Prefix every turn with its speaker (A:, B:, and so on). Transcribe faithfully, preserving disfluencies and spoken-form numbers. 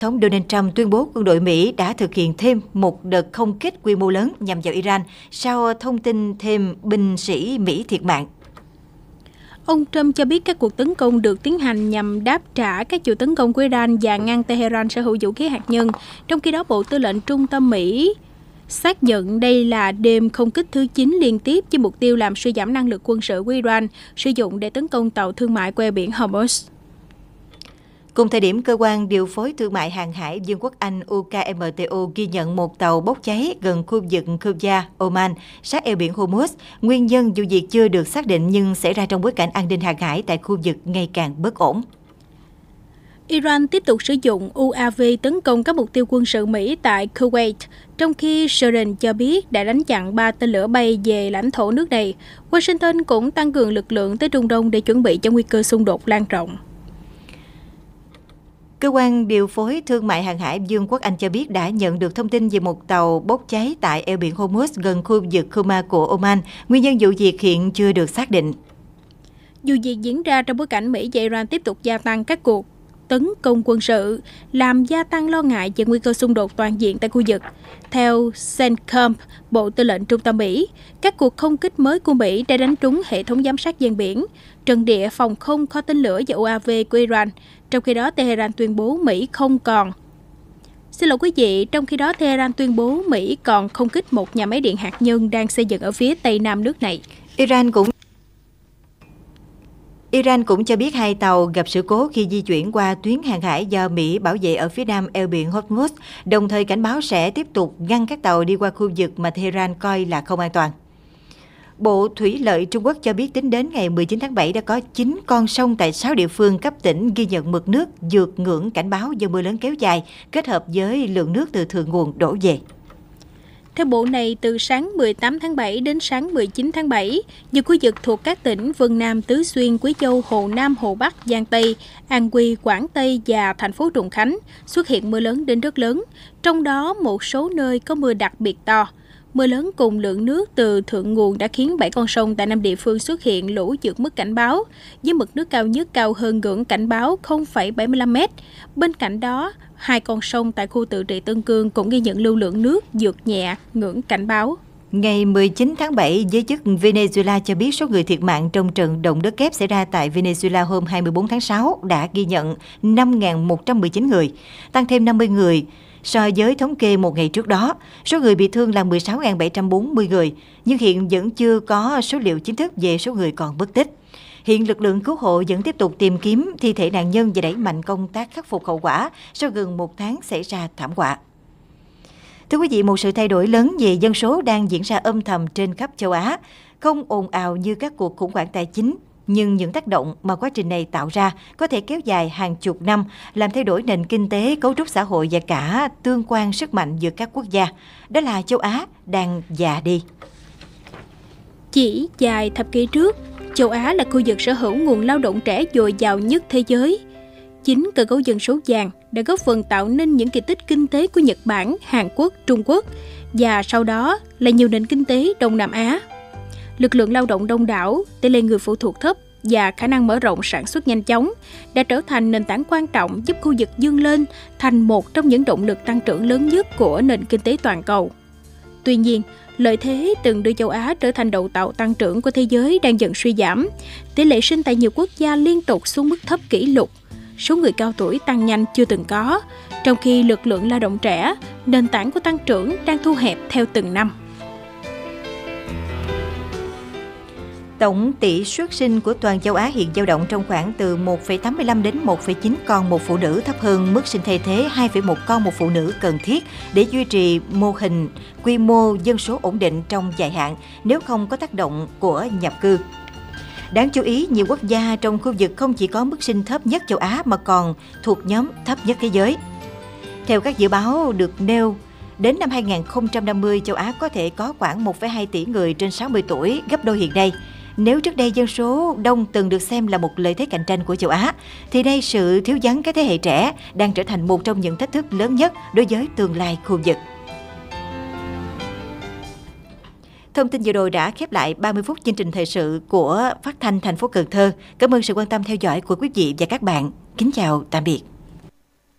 A: Tổng thống Donald Trump tuyên bố quân đội Mỹ đã thực hiện thêm một đợt không kích quy mô lớn nhằm vào Iran sau thông tin thêm binh sĩ Mỹ thiệt mạng.
B: Ông Trump cho biết các cuộc tấn công được tiến hành nhằm đáp trả các vụ tấn công của Iran và ngăn Tehran sở hữu vũ khí hạt nhân. Trong khi đó, Bộ Tư lệnh Trung tâm Mỹ xác nhận đây là đêm không kích thứ chín liên tiếp với mục tiêu làm suy giảm năng lực quân sự của Iran, sử dụng để tấn công tàu thương mại qua eo biển Hormuz.
A: Cùng thời điểm, Cơ quan Điều phối Thương mại Hàng hải Vương quốc Anh U K M T O ghi nhận một tàu bốc cháy gần khu vực Qubia, Oman, sát eo biển Hormuz. Nguyên nhân vụ việc chưa được xác định nhưng xảy ra trong bối cảnh an ninh hàng hải tại khu vực ngày càng bất ổn.
B: Iran tiếp tục sử dụng U A V tấn công các mục tiêu quân sự Mỹ tại Kuwait, trong khi Jordan cho biết đã đánh chặn ba tên lửa bay về lãnh thổ nước này. Washington cũng tăng cường lực lượng tới Trung Đông để chuẩn bị cho nguy cơ xung đột lan rộng.
A: Cơ quan Điều phối Thương mại Hàng hải Vương quốc Anh cho biết đã nhận được thông tin về một tàu bốc cháy tại eo biển Hormuz gần khu vực Quma của Oman. Nguyên nhân vụ việc hiện chưa được xác định.
B: Vụ việc diễn ra trong bối cảnh Mỹ và Iran tiếp tục gia tăng các cuộc tấn công quân sự, làm gia tăng lo ngại về nguy cơ xung đột toàn diện tại khu vực. Theo CENTCOM, Bộ Tư lệnh Trung tâm Mỹ, các cuộc không kích mới của Mỹ đã đánh trúng hệ thống giám sát ven biển, trận địa, phòng không, kho tên lửa và U A V của Iran. Trong khi đó, Tehran tuyên bố Mỹ không còn Xin lỗi quý vị, trong khi đó Tehran tuyên bố Mỹ còn không kích một nhà máy điện hạt nhân đang xây dựng ở phía tây nam nước này.
A: Iran cũng Iran cũng cho biết hai tàu gặp sự cố khi di chuyển qua tuyến hàng hải do Mỹ bảo vệ ở phía nam eo biển Hormuz, đồng thời cảnh báo sẽ tiếp tục ngăn các tàu đi qua khu vực mà Tehran coi là không an toàn. Bộ Thủy lợi Trung Quốc cho biết tính đến ngày mười chín tháng bảy đã có chín con sông tại sáu địa phương cấp tỉnh ghi nhận mực nước vượt ngưỡng cảnh báo do mưa lớn kéo dài, kết hợp với lượng nước từ thượng nguồn đổ về.
B: Theo bộ này, từ sáng mười tám tháng bảy đến sáng mười chín tháng bảy, nhiều khu vực thuộc các tỉnh Vân Nam, Tứ Xuyên, Quý Châu, Hồ Nam, Hồ Bắc, Giang Tây, An Quy, Quảng Tây và thành phố Trùng Khánh xuất hiện mưa lớn đến rất lớn, trong đó một số nơi có mưa đặc biệt to. Mưa lớn cùng lượng nước từ thượng nguồn đã khiến bảy con sông tại năm địa phương xuất hiện lũ vượt mức cảnh báo, với mực nước cao nhất cao hơn ngưỡng cảnh báo không phẩy bảy mươi lăm mét. Bên cạnh đó, hai con sông tại khu tự trị Tân Cương cũng ghi nhận lưu lượng nước vượt nhẹ ngưỡng cảnh báo.
A: Ngày mười chín tháng bảy, giới chức Venezuela cho biết số người thiệt mạng trong trận động đất kép xảy ra tại Venezuela hôm hai mươi bốn tháng sáu đã ghi nhận năm nghìn một trăm mười chín người, tăng thêm năm mươi người so với thống kê một ngày trước đó. Số người bị thương là mười sáu nghìn bảy trăm bốn mươi người, nhưng hiện vẫn chưa có số liệu chính thức về số người còn mất tích. Hiện lực lượng cứu hộ vẫn tiếp tục tìm kiếm thi thể nạn nhân và đẩy mạnh công tác khắc phục hậu quả sau gần một tháng xảy ra thảm họa. Thưa quý vị, một sự thay đổi lớn về dân số đang diễn ra âm thầm trên khắp châu Á, không ồn ào như các cuộc khủng hoảng tài chính, nhưng những tác động mà quá trình này tạo ra có thể kéo dài hàng chục năm, làm thay đổi nền kinh tế, cấu trúc xã hội và cả tương quan sức mạnh giữa các quốc gia. Đó là châu Á đang già đi.
B: Chỉ vài thập kỷ trước, châu Á là khu vực sở hữu nguồn lao động trẻ dồi dào nhất thế giới. Chính cơ cấu dân số vàng đã góp phần tạo nên những kỳ tích kinh tế của Nhật Bản, Hàn Quốc, Trung Quốc và sau đó là nhiều nền kinh tế Đông Nam Á. Lực lượng lao động đông đảo, tỷ lệ người phụ thuộc thấp và khả năng mở rộng sản xuất nhanh chóng đã trở thành nền tảng quan trọng giúp khu vực vươn lên thành một trong những động lực tăng trưởng lớn nhất của nền kinh tế toàn cầu. Tuy nhiên, lợi thế từng đưa châu Á trở thành đầu tàu tăng trưởng của thế giới đang dần suy giảm. Tỷ lệ sinh tại nhiều quốc gia liên tục xuống mức thấp kỷ lục. Số người cao tuổi tăng nhanh chưa từng có, trong khi lực lượng lao động trẻ, nền tảng của tăng trưởng đang thu hẹp theo từng năm.
A: Tổng tỷ suất sinh của toàn châu Á hiện dao động trong khoảng từ một phẩy tám mươi lăm đến một phẩy chín con một phụ nữ, thấp hơn mức sinh thay thế hai phẩy một con một phụ nữ cần thiết để duy trì mô hình quy mô dân số ổn định trong dài hạn nếu không có tác động của nhập cư. Đáng chú ý, nhiều quốc gia trong khu vực không chỉ có mức sinh thấp nhất châu Á mà còn thuộc nhóm thấp nhất thế giới. Theo các dự báo được nêu, đến năm hai nghìn không trăm năm mươi, châu Á có thể có khoảng một phẩy hai tỷ người trên sáu mươi tuổi, gấp đôi hiện nay. Nếu trước đây dân số đông từng được xem là một lợi thế cạnh tranh của châu Á, thì nay sự thiếu vắng các thế hệ trẻ đang trở thành một trong những thách thức lớn nhất đối với tương lai khu vực. Thông tin vừa rồi đã khép lại ba mươi phút chương trình thời sự của Phát thanh thành phố Cần Thơ. Cảm ơn sự quan tâm theo dõi của quý vị và các bạn. Kính chào, tạm biệt.